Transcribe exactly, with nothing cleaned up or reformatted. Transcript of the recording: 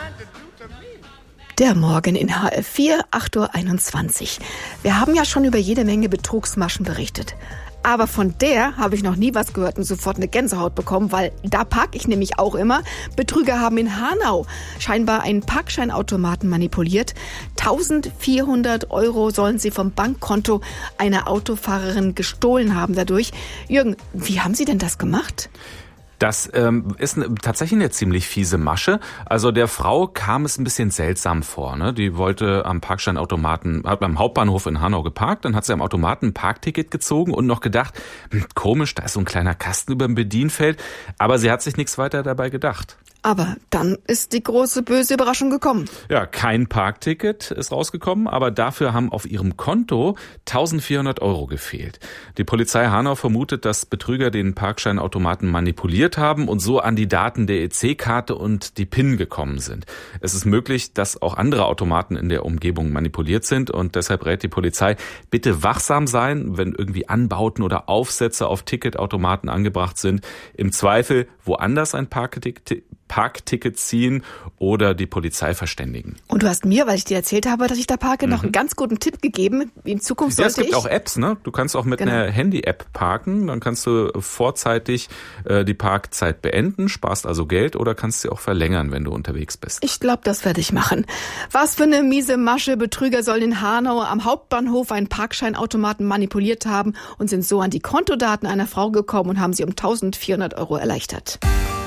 Der Morgen in H F vier, acht Uhr einundzwanzig. Wir haben ja schon über jede Menge Betrugsmaschen berichtet. Aber von der habe ich noch nie was gehört und sofort eine Gänsehaut bekommen, weil da parke ich nämlich auch immer. Betrüger haben in Hanau scheinbar einen Parkscheinautomaten manipuliert. eintausendvierhundert Euro sollen sie vom Bankkonto einer Autofahrerin gestohlen haben dadurch. Jürgen, wie haben Sie denn das gemacht? Das ähm, ist eine, tatsächlich eine ziemlich fiese Masche. Also der Frau kam es ein bisschen seltsam vor. Ne? Die wollte am Parkscheinautomaten, hat beim Hauptbahnhof in Hanau geparkt, dann hat sie am Automaten ein Parkticket gezogen und noch gedacht, hm, komisch, da ist so ein kleiner Kasten über dem Bedienfeld. Aber sie hat sich nichts weiter dabei gedacht. Aber dann ist die große böse Überraschung gekommen. Ja, kein Parkticket ist rausgekommen, aber dafür haben auf ihrem Konto eintausendvierhundert Euro gefehlt. Die Polizei Hanau vermutet, dass Betrüger den Parkscheinautomaten manipuliert haben und so an die Daten der E C-Karte und die PIN gekommen sind. Es ist möglich, dass auch andere Automaten in der Umgebung manipuliert sind und deshalb rät die Polizei, bitte wachsam sein, wenn irgendwie Anbauten oder Aufsätze auf Ticketautomaten angebracht sind. Im Zweifel woanders ein Parkticket Parkticket ziehen oder die Polizei verständigen. Und du hast mir, weil ich dir erzählt habe, dass ich da parke, mhm. noch einen ganz guten Tipp gegeben. In Zukunft ja, sollte ich... es gibt ich auch Apps, ne? Du kannst auch mit genau. einer Handy-App parken. Dann kannst du vorzeitig äh, die Parkzeit beenden, sparst also Geld oder kannst sie auch verlängern, wenn du unterwegs bist. Ich glaube, das werde ich machen. Was für eine miese Masche. Betrüger sollen in Hanau am Hauptbahnhof einen Parkscheinautomaten manipuliert haben und sind so an die Kontodaten einer Frau gekommen und haben sie um eintausendvierhundert Euro erleichtert.